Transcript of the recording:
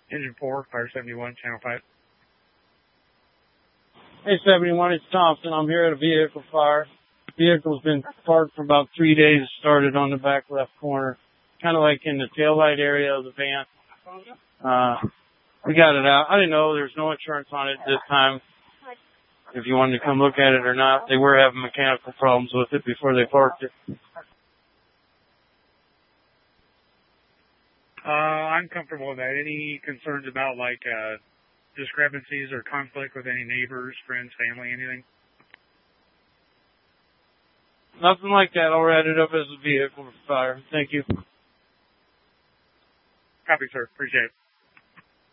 Engine 4, Fire 71, Channel 5. Hey, 71, it's Thompson. I'm here at a vehicle fire. Vehicle's been parked for about 3 days. Started on the back left corner, kind of like in the taillight area of the van. We got it out. I didn't know there's no insurance on it this time. If you wanted to come look at it or not, they were having mechanical problems with it before they parked it. I'm comfortable with that. Any concerns about discrepancies or conflict with any neighbors, friends, family, anything? Nothing like that. I'll write it up as a vehicle fire. Thank you. Copy, sir. Appreciate it.